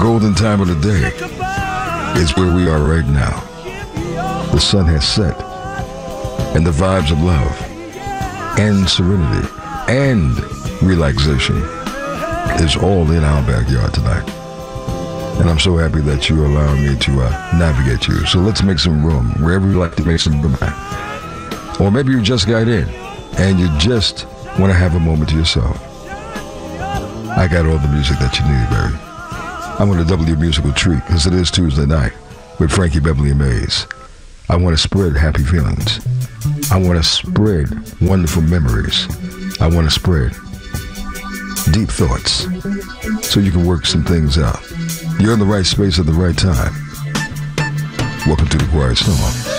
golden time of the day is where we are right now. The sun has set, and the vibes of love and serenity and relaxation is all in our backyard tonight. And I'm so happy that you allow me to navigate you. So let's make some room wherever you like to make some room at. Or maybe you just got in and you just want to have a moment to yourself. I got all the music that you need, baby. I want to double your musical treat because it is Tuesday night with Frankie Beverly and Maze. I want to spread happy feelings. I want to spread wonderful memories. I want to spread deep thoughts so you can work some things out. You're in the right space at the right time. Welcome to the Quiet Storm.